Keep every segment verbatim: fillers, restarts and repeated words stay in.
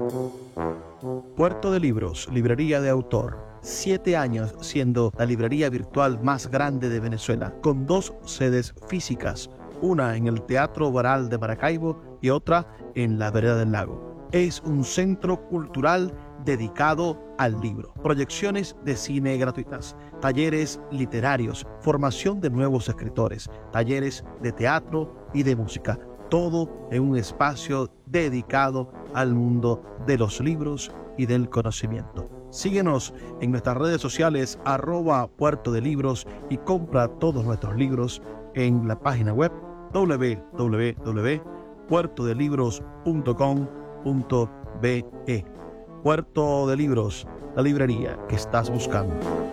Puerto de Libros, librería de autor. Siete años siendo la librería virtual más grande de Venezuela, con dos sedes físicas, una en el Teatro Baral de Maracaibo y otra en la Vereda del Lago. Es un centro cultural dedicado al libro. Proyecciones de cine gratuitas, talleres literarios, formación de nuevos escritores, talleres de teatro y de música. Todo en un espacio dedicado al mundo de los libros y del conocimiento. Síguenos en nuestras redes sociales arroba Puerto de Libros y compra todos nuestros libros en la página web doble u doble u doble u punto puerto de libros punto com punto be. Puerto de Libros, la librería que estás buscando.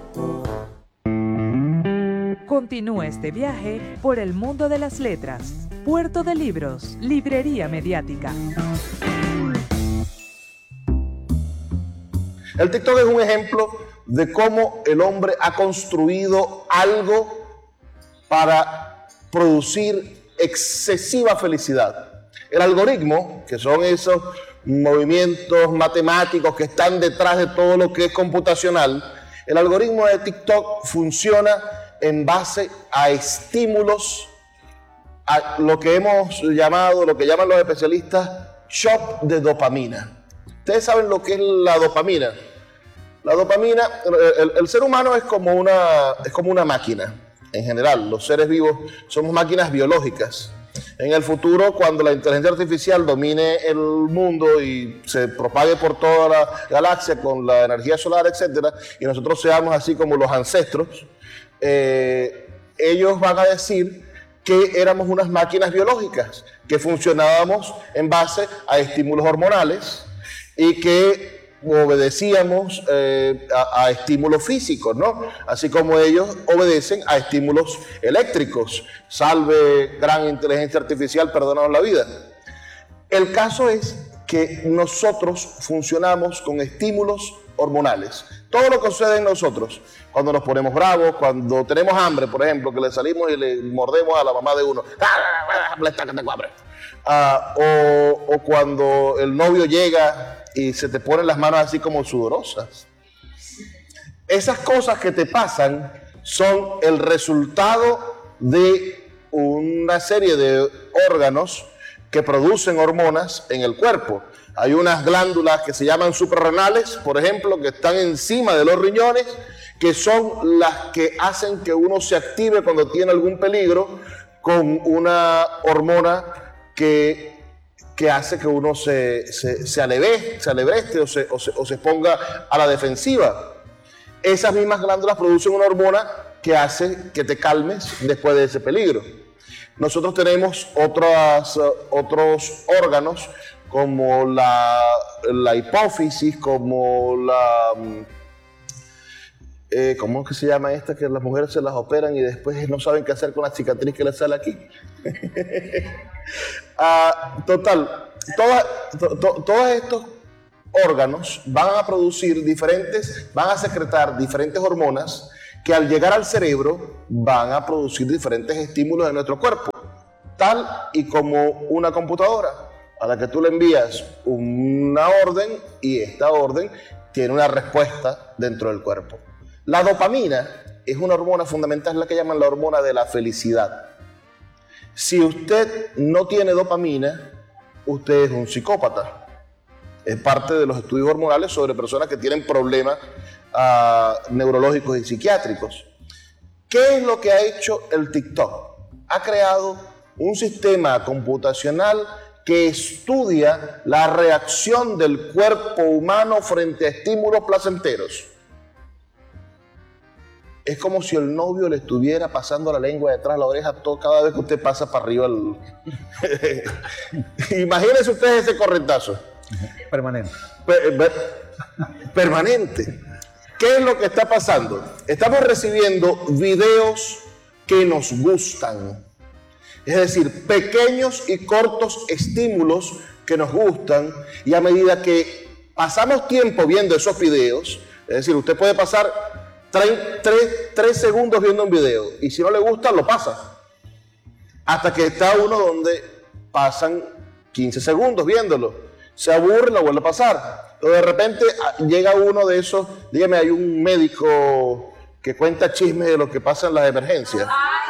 Continúa este viaje por el mundo de las letras. Puerto de Libros, librería mediática. El TikTok es un ejemplo de cómo el hombre ha construido algo para producir excesiva felicidad. El algoritmo, que son esos movimientos matemáticos que están detrás de todo lo que es computacional, el algoritmo de TikTok funciona en base a estímulos, a lo que hemos llamado, lo que llaman los especialistas, shot de dopamina. Ustedes saben lo que es la dopamina. La dopamina, el, el ser humano es como, una, es como una máquina. En general, los seres vivos somos máquinas biológicas. En el futuro, cuando la inteligencia artificial domine el mundo y se propague por toda la galaxia con la energía solar, etcétera, y nosotros seamos así como los ancestros, eh, ellos van a decir que éramos unas máquinas biológicas, que funcionábamos en base a estímulos hormonales y que obedecíamos eh, a, a estímulos físicos, ¿no? Así como ellos obedecen a estímulos eléctricos. Salve gran inteligencia artificial, perdónanos la vida. El caso es que nosotros funcionamos con estímulos hormonales. Todo lo que sucede en nosotros, cuando nos ponemos bravos, cuando tenemos hambre, por ejemplo, que le salimos y le mordemos a la mamá de uno, ah, o, o cuando el novio llega y se te ponen las manos así como sudorosas. Esas cosas que te pasan son el resultado de una serie de órganos que producen hormonas en el cuerpo. Hay unas glándulas que se llaman suprarrenales, por ejemplo, que están encima de los riñones, que son las que hacen que uno se active cuando tiene algún peligro con una hormona que que hace que uno se, se, se, aleve, se alebreste o se, o, se, o se ponga a la defensiva. Esas mismas glándulas producen una hormona que hace que te calmes después de ese peligro. Nosotros tenemos otras, uh, otros órganos como la, la hipófisis, como la... Eh, ¿Cómo es que se llama esta? Que las mujeres se las operan y después no saben qué hacer con la cicatriz que les sale aquí. uh, total, toda, to, to, todos estos órganos van a producir diferentes, van a secretar diferentes hormonas que al llegar al cerebro van a producir diferentes estímulos en nuestro cuerpo, tal y como una computadora a la que tú le envías una orden y esta orden tiene una respuesta dentro del cuerpo. La dopamina es una hormona fundamental, es la que llaman la hormona de la felicidad. Si usted no tiene dopamina, usted es un psicópata. Es parte de los estudios hormonales sobre personas que tienen problemas uh, neurológicos y psiquiátricos. ¿Qué es lo que ha hecho el TikTok? Ha creado un sistema computacional que estudia la reacción del cuerpo humano frente a estímulos placenteros. Es como si el novio le estuviera pasando la lengua detrás de la oreja todo, cada vez que usted pasa para arriba. El... Imagínense ustedes ese correntazo. Permanente. Per, per, permanente. ¿Qué es lo que está pasando? Estamos recibiendo videos que nos gustan. Es decir, pequeños y cortos estímulos que nos gustan, y a medida que pasamos tiempo viendo esos videos, es decir, usted puede pasar tres segundos viendo un video y si no le gusta lo pasa, hasta que está uno donde pasan quince segundos viéndolo. se aburre, lo vuelve a pasar. Pero de repente llega uno de esos, dígame, hay un médico que cuenta chismes de lo que pasa en las emergencias.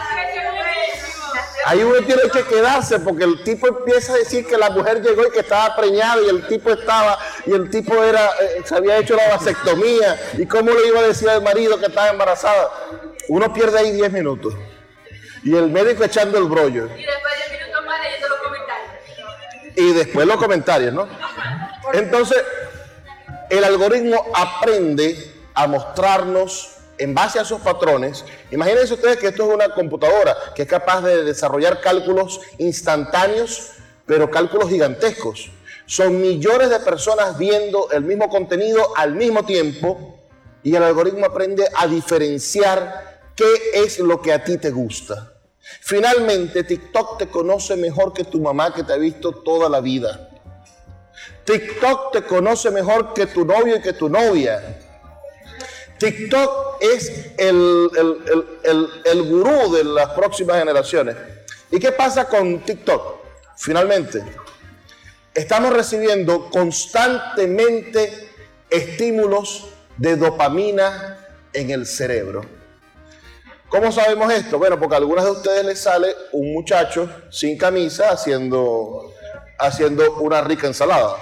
Ahí uno tiene que quedarse porque el tipo empieza a decir que la mujer llegó y que estaba preñada y el tipo estaba, y el tipo era, eh, se había hecho la vasectomía y cómo le iba a decir al marido que estaba embarazada. Uno pierde ahí diez minutos. Y el médico echando el brollo. Y después diez minutos más leyendo los comentarios. Y después los comentarios, ¿no? Entonces, el algoritmo aprende a mostrarnos en base a esos patrones. Imagínense ustedes que esto es una computadora que es capaz de desarrollar cálculos instantáneos, pero cálculos gigantescos. Son millones de personas viendo el mismo contenido al mismo tiempo y el algoritmo aprende a diferenciar qué es lo que a ti te gusta. Finalmente, TikTok te conoce mejor que tu mamá que te ha visto toda la vida. TikTok te conoce mejor que tu novio y que tu novia. TikTok es el, el, el, el, el gurú de las próximas generaciones. ¿Y qué pasa con TikTok? Finalmente, estamos recibiendo constantemente estímulos de dopamina en el cerebro. ¿Cómo sabemos esto? Bueno, porque a algunas de ustedes les sale un muchacho sin camisa haciendo, haciendo una rica ensalada.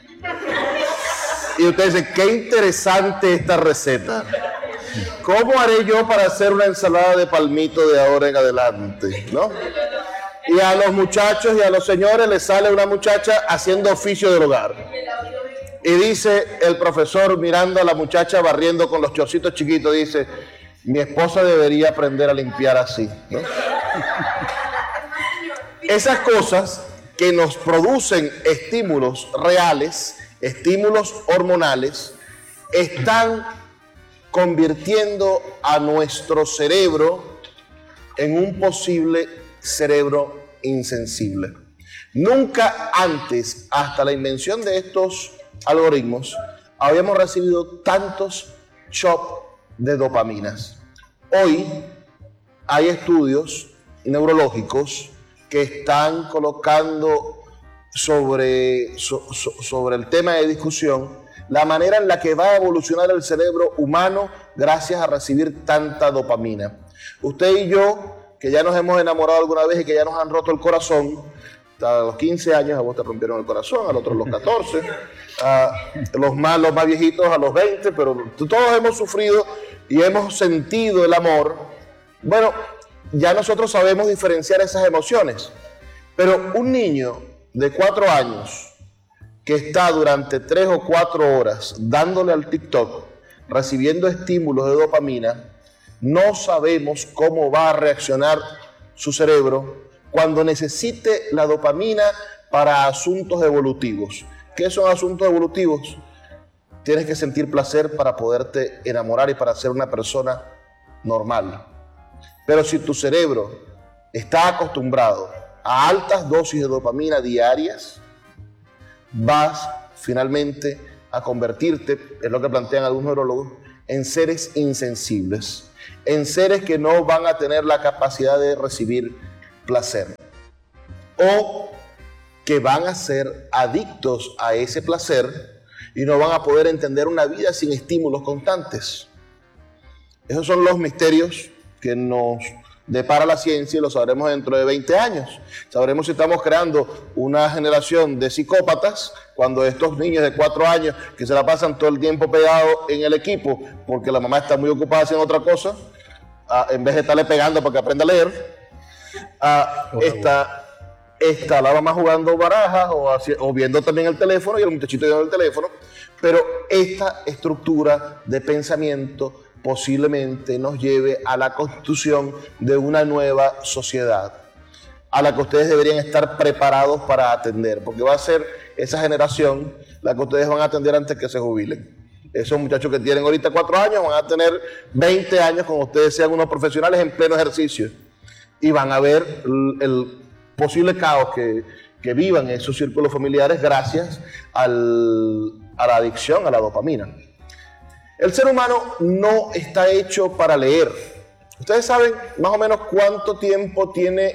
Y ustedes dicen, qué interesante esta receta. ¿Cómo haré yo para hacer una ensalada de palmito de ahora en adelante? ¿No? Y a los muchachos y a los señores les sale una muchacha haciendo oficio del hogar. Y dice el profesor mirando a la muchacha barriendo con los chorcitos chiquitos, dice, mi esposa debería aprender a limpiar así, ¿no? Esas cosas que nos producen estímulos reales, estímulos hormonales, están convirtiendo a nuestro cerebro en un posible cerebro insensible. Nunca antes, hasta la invención de estos algoritmos, habíamos recibido tantos shocks de dopaminas. Hoy hay estudios neurológicos que están colocando sobre, so, so, sobre el tema de discusión la manera en la que va a evolucionar el cerebro humano gracias a recibir tanta dopamina. Usted y yo, que ya nos hemos enamorado alguna vez y que ya nos han roto el corazón, a los quince años a vos te rompieron el corazón, al otro a los catorce, a los más, los más viejitos a los veinte, pero todos hemos sufrido y hemos sentido el amor. Bueno, ya nosotros sabemos diferenciar esas emociones, pero un niño de cuatro años que está durante tres o cuatro horas dándole al TikTok, recibiendo estímulos de dopamina, no sabemos cómo va a reaccionar su cerebro cuando necesite la dopamina para asuntos evolutivos. ¿Qué son asuntos evolutivos? Tienes que sentir placer para poderte enamorar y para ser una persona normal. Pero si tu cerebro está acostumbrado a altas dosis de dopamina diarias, vas finalmente a convertirte, es lo que plantean algunos neurólogos, en seres insensibles, en seres que no van a tener la capacidad de recibir placer, o que van a ser adictos a ese placer y no van a poder entender una vida sin estímulos constantes. Esos son los misterios que nos depara la ciencia y lo sabremos dentro de veinte años. Sabremos si estamos creando una generación de psicópatas cuando estos niños de cuatro años que se la pasan todo el tiempo pegados en el equipo porque la mamá está muy ocupada haciendo otra cosa, en vez de estarle pegando para que aprenda a leer, Uh, está, está la mamá jugando barajas o, hacia, o viendo también el teléfono y el muchachito viendo el teléfono, pero esta estructura de pensamiento posiblemente nos lleve a la constitución de una nueva sociedad a la que ustedes deberían estar preparados para atender, porque va a ser esa generación la que ustedes van a atender antes que se jubilen. Esos muchachos que tienen ahorita cuatro años van a tener veinte años cuando ustedes sean unos profesionales en pleno ejercicio. Y van a ver el, el posible caos que, que vivan en esos círculos familiares gracias al, a la adicción a la dopamina. El ser humano no está hecho para leer. Ustedes saben más o menos cuánto tiempo tiene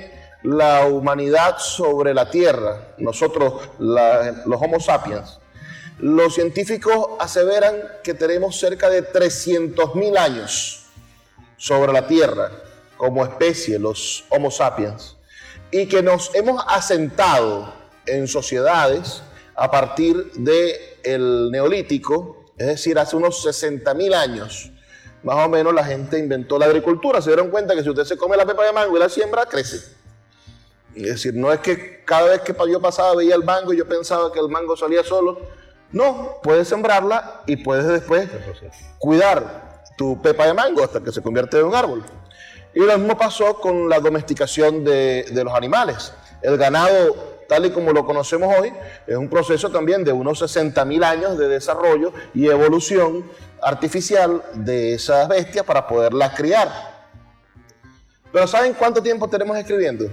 la humanidad sobre la Tierra, nosotros la, los Homo sapiens, los científicos aseveran que tenemos cerca de trescientos mil años sobre la Tierra como especie, los Homo sapiens, y que nos hemos asentado en sociedades a partir del Neolítico, es decir, hace unos sesenta mil años, más o menos la gente inventó la agricultura. Se dieron cuenta que si usted se come la pepa de mango y la siembra, crece. Es decir, no es que cada vez que yo pasaba veía el mango y yo pensaba que el mango salía solo. No, puedes sembrarla y puedes después cuidar tu pepa de mango hasta que se convierte en un árbol. Y lo mismo pasó con la domesticación de, de los animales. El ganado, tal y como lo conocemos hoy, es un proceso también de unos sesenta mil años de desarrollo y evolución artificial de esas bestias para poderlas criar. Pero ¿saben cuánto tiempo tenemos escribiendo?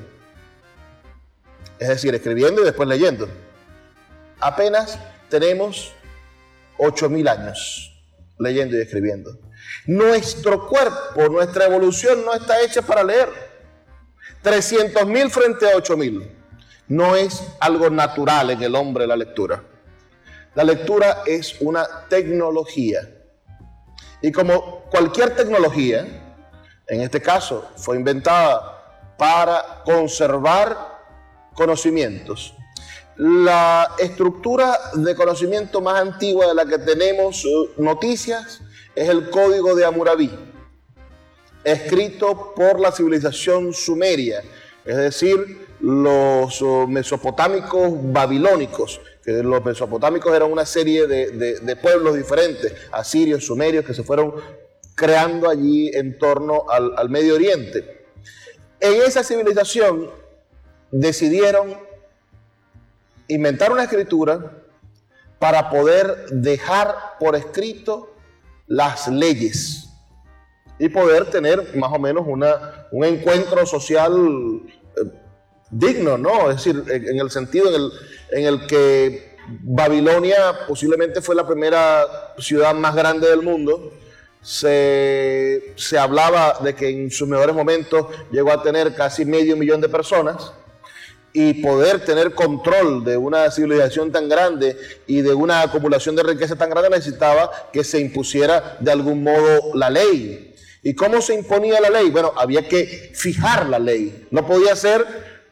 Es decir, escribiendo y después leyendo. Apenas tenemos ocho mil años leyendo y escribiendo. Nuestro cuerpo, nuestra evolución no está hecha para leer. trescientos mil frente a ocho mil. No es algo natural en el hombre la lectura. La lectura es una tecnología. Y como cualquier tecnología, en este caso fue inventada para conservar conocimientos. La estructura de conocimiento más antigua de la que tenemos noticias es el Código de Hammurabi, escrito por la civilización sumeria, es decir, los mesopotámicos babilónicos, que los mesopotámicos eran una serie de, de, de pueblos diferentes, asirios, sumerios, que se fueron creando allí en torno al, al Medio Oriente. En esa civilización decidieron inventar una escritura para poder dejar por escrito las leyes y poder tener más o menos una, un encuentro social eh, digno, ¿no? Es decir, en, en el sentido en el, en el que Babilonia posiblemente fue la primera ciudad más grande del mundo. Se, se hablaba de que en sus mejores momentos llegó a tener casi medio millón de personas. Y poder tener control de una civilización tan grande y de una acumulación de riqueza tan grande necesitaba que se impusiera de algún modo la ley. ¿Y cómo se imponía la ley? Bueno, había que fijar la ley. No podía ser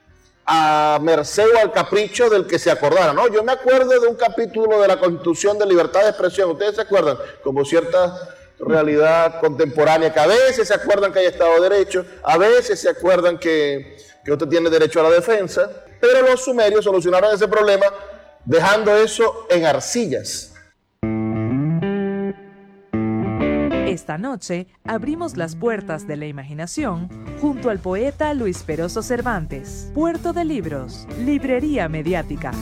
a merced o al capricho del que se acordara. No, yo me acuerdo de un capítulo de la Constitución de Libertad de Expresión. ¿Ustedes se acuerdan? Como cierta realidad contemporánea, que a veces se acuerdan que hay Estado de Derecho, a veces se acuerdan que... que usted tiene derecho a la defensa, pero los sumerios solucionaron ese problema dejando eso en arcillas. Esta noche abrimos las puertas de la imaginación junto al poeta Luis Peroso Cervantes. Puerto de Libros, Librería Mediática.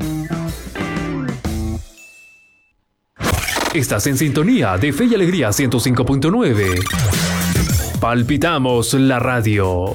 Estás en sintonía de Fe y Alegría ciento cinco punto nueve. Palpitamos la radio.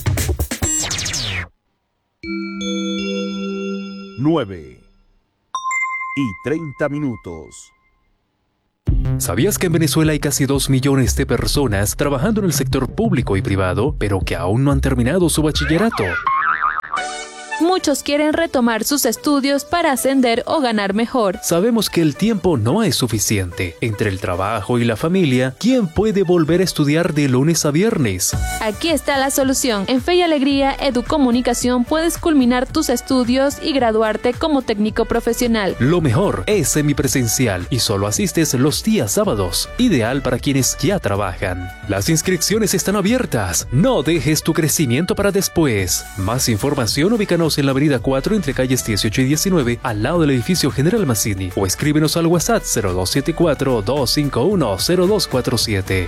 nueve y treinta minutos. ¿Sabías que en Venezuela hay casi dos millones de personas trabajando en el sector público y privado, pero que aún no han terminado su bachillerato? Muchos quieren retomar sus estudios para ascender o ganar mejor. Sabemos que el tiempo no es suficiente. Entre el trabajo y la familia, ¿quién puede volver a estudiar de lunes a viernes? Aquí está la solución. En Fe y Alegría Educomunicación puedes culminar tus estudios y graduarte como técnico profesional. Lo mejor es semipresencial y solo asistes los días sábados, ideal para quienes ya trabajan. Las inscripciones están abiertas. No dejes tu crecimiento para después. Más información ubícanos en la avenida cuatro entre calles dieciocho y diecinueve al lado del edificio General Mazzini o escríbenos al WhatsApp cero dos siete cuatro, dos cinco uno, cero dos cuatro siete.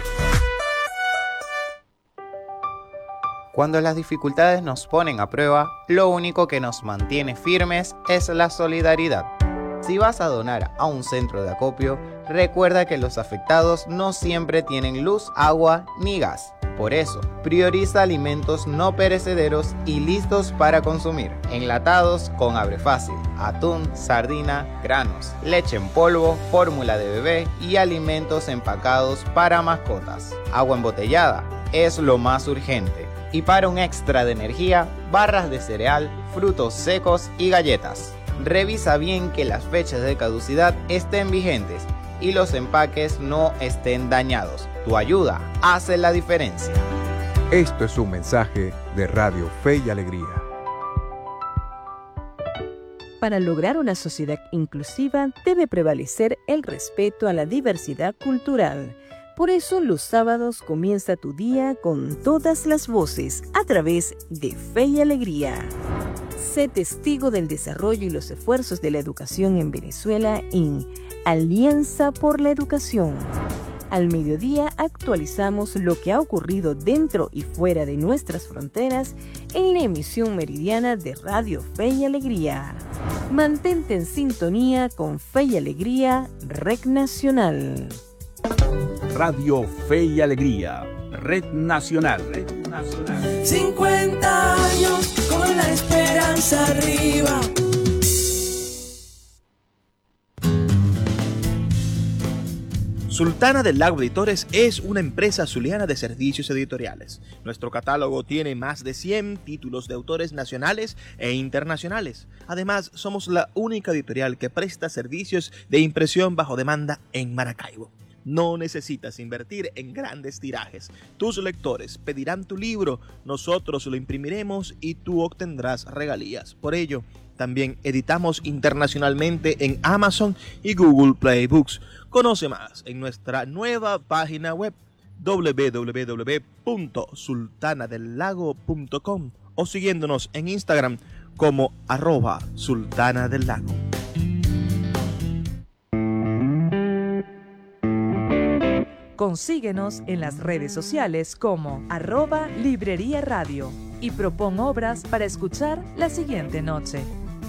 Cuando las dificultades nos ponen a prueba, lo único que nos mantiene firmes es la solidaridad. Si vas a donar a un centro de acopio, recuerda que los afectados no siempre tienen luz, agua ni gas. Por eso, prioriza alimentos no perecederos y listos para consumir, enlatados con abre fácil, atún, sardina, granos, leche en polvo, fórmula de bebé y alimentos empacados para mascotas. Agua embotellada es lo más urgente. Y para un extra de energía, barras de cereal, frutos secos y galletas. Revisa bien que las fechas de caducidad estén vigentes y los empaques no estén dañados. Tu ayuda hace la diferencia. Esto es un mensaje de Radio Fe y Alegría. Para lograr una sociedad inclusiva debe prevalecer el respeto a la diversidad cultural. Por eso los sábados comienza tu día con todas las voces a través de Fe y Alegría. Sé testigo del desarrollo y los esfuerzos de la educación en Venezuela en Alianza por la Educación. Al mediodía actualizamos lo que ha ocurrido dentro y fuera de nuestras fronteras en la emisión meridiana de Radio Fe y Alegría. Mantente en sintonía con Fe y Alegría, Red Nacional. Radio Fe y Alegría, Red Nacional. Red Nacional. cincuenta años con la esperanza arriba. Sultana del Lago Editores es una empresa zuliana de servicios editoriales. Nuestro catálogo tiene más de cien títulos de autores nacionales e internacionales. Además, somos la única editorial que presta servicios de impresión bajo demanda en Maracaibo. No necesitas invertir en grandes tirajes. Tus lectores pedirán tu libro, nosotros lo imprimiremos y tú obtendrás regalías. Por ello, también editamos internacionalmente en Amazon y Google Play Books. Conoce más en nuestra nueva página web doble u doble u doble u punto sultana del lago punto com o siguiéndonos en Instagram como arroba sultana del lago. Consíguenos en las redes sociales como arroba librería radio y propon obras para escuchar la siguiente noche.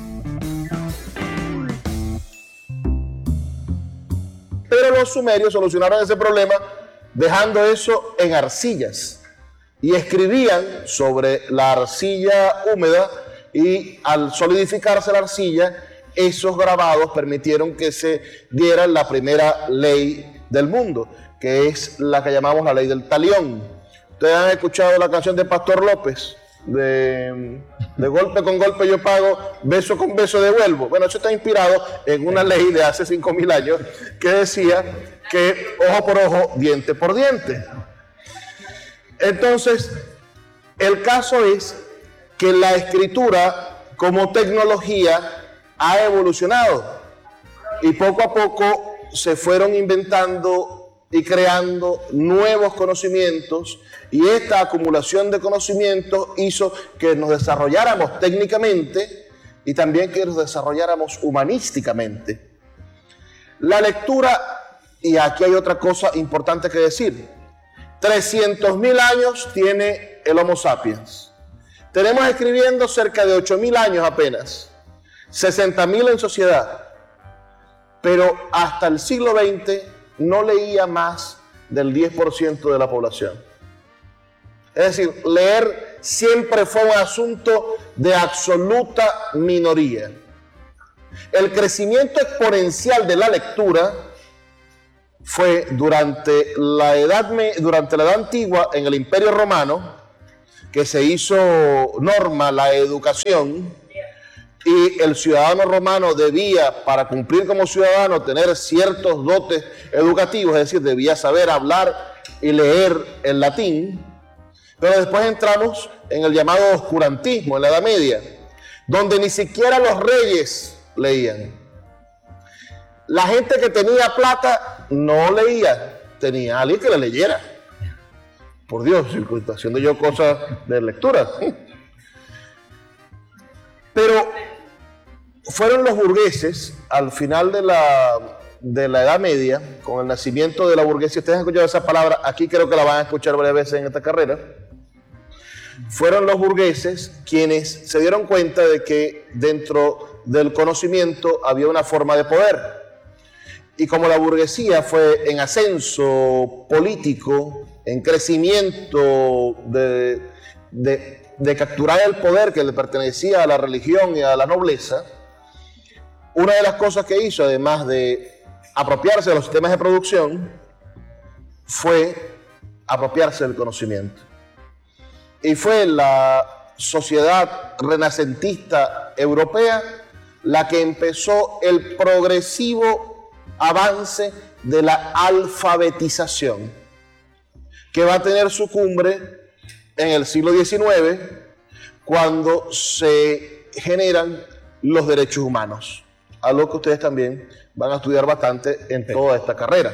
Pero los sumerios solucionaron ese problema dejando eso en arcillas y escribían sobre la arcilla húmeda, y al solidificarse la arcilla, esos grabados permitieron que se diera la primera ley del mundo, que es la que llamamos la ley del talión. Ustedes han escuchado la canción de Pastor López, de, de golpe con golpe yo pago, beso con beso devuelvo. Bueno, eso está inspirado en una ley de hace cinco mil años que decía que ojo por ojo, diente por diente. Entonces, el caso es que la escritura como tecnología ha evolucionado y poco a poco se fueron inventando y creando nuevos conocimientos, y esta acumulación de conocimientos hizo que nos desarrolláramos técnicamente y también que nos desarrolláramos humanísticamente. La lectura, y aquí hay otra cosa importante que decir, trescientos mil años tiene el Homo sapiens. Tenemos escribiendo cerca de ocho mil años apenas, sesenta mil en sociedad, pero hasta el siglo veinte no leía más del diez por ciento de la población. Es decir, leer siempre fue un asunto de absoluta minoría. El crecimiento exponencial de la lectura fue durante la edad, durante la edad antigua en el Imperio Romano, que se hizo norma la educación, y el ciudadano romano debía, para cumplir como ciudadano, tener ciertos dotes educativos, es decir, debía saber hablar y leer el latín. Pero después entramos en el llamado oscurantismo, en la Edad Media, donde ni siquiera los reyes leían. La gente que tenía plata no leía, tenía a alguien que le leyera. Por Dios, haciendo yo cosas de lectura. Pero fueron los burgueses, al final de la, de la Edad Media, con el nacimiento de la burguesía, ustedes han escuchado esa palabra, aquí creo que la van a escuchar varias veces en esta carrera, fueron los burgueses quienes se dieron cuenta de que dentro del conocimiento había una forma de poder. Y como la burguesía fue en ascenso político, en crecimiento de, de, de capturar el poder que le pertenecía a la religión y a la nobleza, una de las cosas que hizo, además de apropiarse de los sistemas de producción, fue apropiarse del conocimiento. y fue la sociedad renacentista europea la que empezó el progresivo avance de la alfabetización, que va a tener su cumbre en el siglo diecinueve, cuando se generan los derechos humanos, algo que ustedes también van a estudiar bastante en toda esta carrera.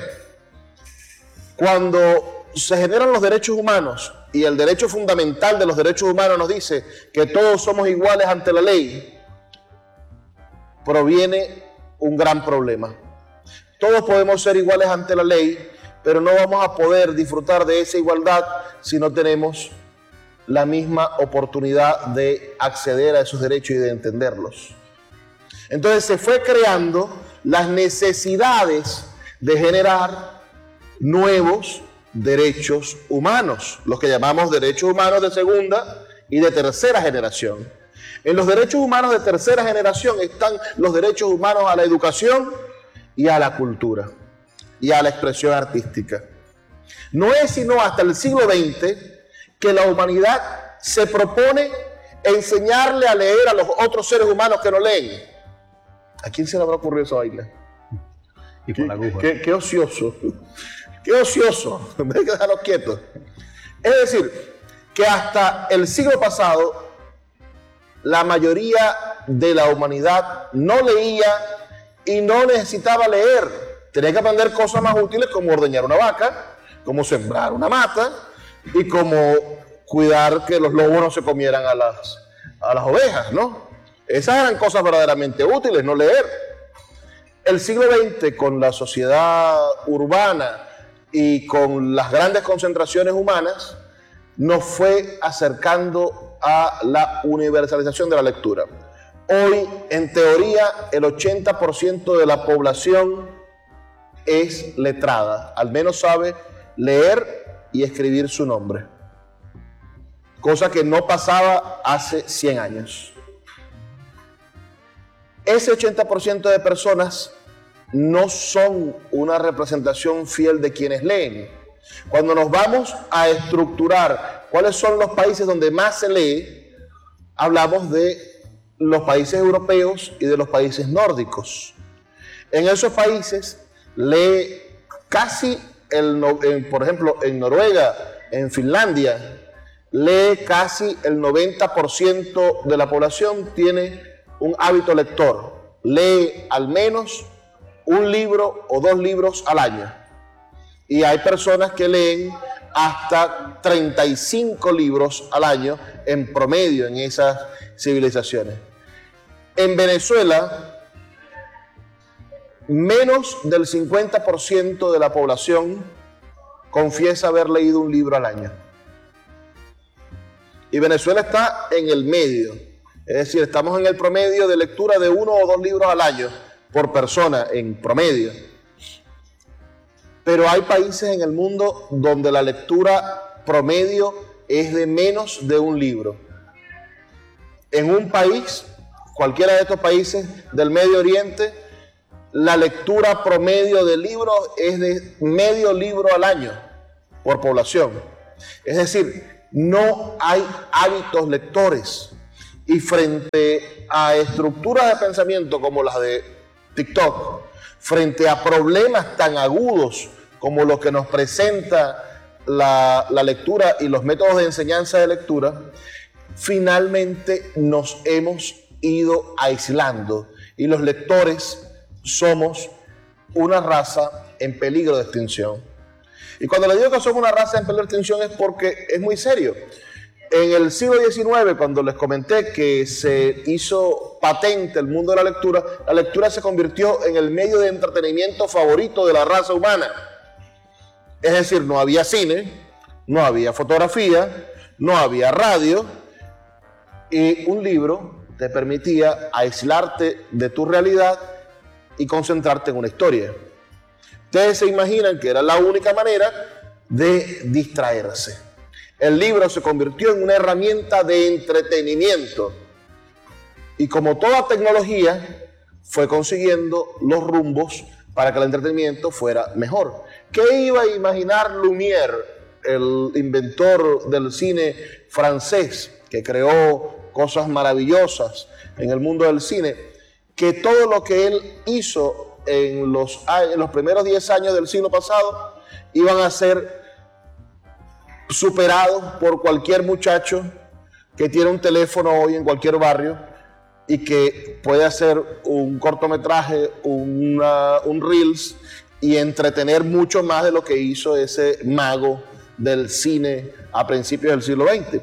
Cuando se generan los derechos humanos, y el derecho fundamental de los derechos humanos nos dice que todos somos iguales ante la ley, proviene un gran problema. Todos podemos ser iguales ante la ley, pero no vamos a poder disfrutar de esa igualdad si no tenemos la misma oportunidad de acceder a esos derechos y de entenderlos. Entonces se fue creando las necesidades de generar nuevos derechos humanos, los que llamamos derechos humanos de segunda y de tercera generación. En los derechos humanos de tercera generación están los derechos humanos a la educación y a la cultura y a la expresión artística. No es sino hasta el siglo veinte que la humanidad se propone enseñarle a leer a los otros seres humanos que no leen. ¿A quién se le habrá ocurrido esa vaina? Y con la aguja. Qué, qué ocioso, qué ocioso, hay que dejarlos quietos. Es decir, que hasta el siglo pasado la mayoría de la humanidad no leía y no necesitaba leer. Tenía que aprender cosas más útiles como ordeñar una vaca, como sembrar una mata y como cuidar que los lobos no se comieran a las, a las ovejas, ¿no? Esas eran cosas verdaderamente útiles, no leer. El siglo veinte, con la sociedad urbana y con las grandes concentraciones humanas, nos fue acercando a la universalización de la lectura. Hoy, en teoría, el ochenta por ciento de la población es letrada, al menos sabe leer y escribir su nombre, cosa que no pasaba hace cien años. Ese ochenta por ciento de personas no son una representación fiel de quienes leen. Cuando nos vamos a estructurar cuáles son los países donde más se lee, hablamos de los países europeos y de los países nórdicos. En esos países lee casi, el, en, por ejemplo, en Noruega, en Finlandia, lee casi el noventa por ciento de la población tiene un hábito lector. Lee al menos un libro o dos libros al año. Y hay personas que leen hasta treinta y cinco libros al año en promedio en esas civilizaciones. En Venezuela, menos del cincuenta por ciento de la población confiesa haber leído un libro al año. Y Venezuela está en el medio. Es decir, estamos en el promedio de lectura de uno o dos libros al año por persona, en promedio. Pero hay países en el mundo donde la lectura promedio es de menos de un libro. En un país, cualquiera de estos países del Medio Oriente, la lectura promedio de libros es de medio libro al año por población. Es decir, no hay hábitos lectores. Y frente a estructuras de pensamiento como las de TikTok, frente a problemas tan agudos como los que nos presenta la, la lectura y los métodos de enseñanza de lectura, finalmente nos hemos ido aislando y los lectores somos una raza en peligro de extinción. Y cuando le digo que somos una raza en peligro de extinción es porque es muy serio. En el siglo diecinueve, cuando les comenté que se hizo patente el mundo de la lectura, la lectura se convirtió en el medio de entretenimiento favorito de la raza humana. Es decir, no había cine, no había fotografía, no había radio, y un libro te permitía aislarte de tu realidad y concentrarte en una historia. Ustedes se imaginan que era la única manera de distraerse. El libro se convirtió en una herramienta de entretenimiento y, como toda tecnología, fue consiguiendo los rumbos para que el entretenimiento fuera mejor. ¿Qué iba a imaginar Lumière, el inventor del cine francés que creó cosas maravillosas en el mundo del cine, que todo lo que él hizo en los, en los primeros diez años del siglo pasado iban a ser superados por cualquier muchacho que tiene un teléfono hoy en cualquier barrio y que puede hacer un cortometraje, una, un Reels y entretener mucho más de lo que hizo ese mago del cine a principios del siglo veinte.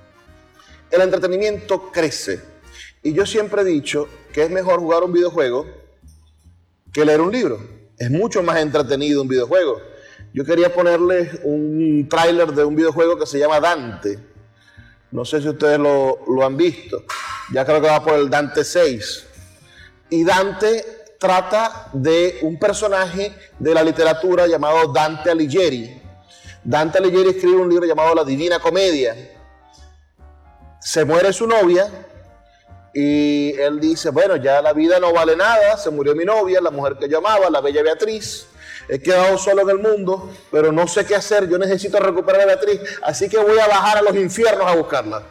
El entretenimiento crece y yo siempre he dicho que es mejor jugar un videojuego que leer un libro. Es mucho más entretenido un videojuego. Yo quería ponerles un tráiler de un videojuego que se llama Dante. No sé si ustedes lo, lo han visto. Ya creo que va por el Dante seis. Y Dante trata de un personaje de la literatura llamado Dante Alighieri. Dante Alighieri escribe un libro llamado La Divina Comedia. Se muere su novia y él dice, bueno, ya la vida no vale nada, se murió mi novia, la mujer que yo amaba, la bella Beatriz. He quedado solo en el mundo, pero no sé qué hacer, yo necesito recuperar a Beatriz, así que voy a bajar a los infiernos a buscarla.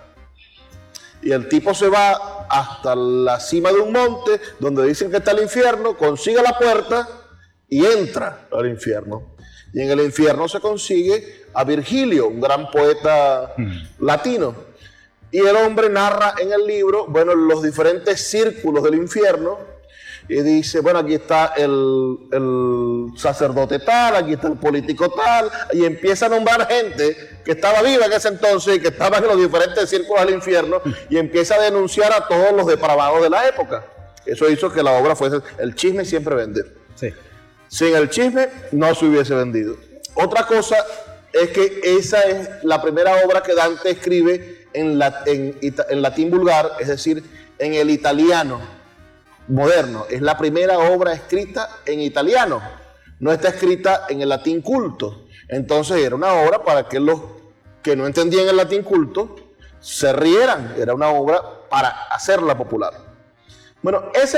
Y el tipo se va hasta la cima de un monte, donde dicen que está el infierno, consigue la puerta y entra al infierno. Y en el infierno se consigue a Virgilio, un gran poeta mm. latino. Y el hombre narra en el libro, bueno, los diferentes círculos del infierno, y dice, bueno, aquí está el, el sacerdote tal, aquí está el político tal, y empieza a nombrar gente que estaba viva en ese entonces y que estaba en los diferentes círculos del infierno, y empieza a denunciar a todos los depravados de la época. Eso hizo que la obra fuese, el chisme siempre vende. Sí. Sin el chisme no se hubiese vendido. Otra cosa es que esa es la primera obra que Dante escribe en, la, en, en latín vulgar, es decir, en el italiano moderno. Es la primera obra escrita en italiano, no está escrita en el latín culto. Entonces era una obra para que los que no entendían el latín culto se rieran, era una obra para hacerla popular. Bueno, ese